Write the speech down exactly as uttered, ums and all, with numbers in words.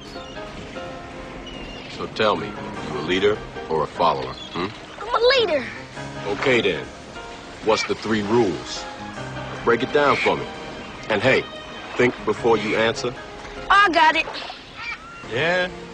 So tell me, you a leader or a follower, hmm? I'm a leader. Okay then. What's the three rules? Break it down for me. And hey, think before you answer. I got it. Yeah?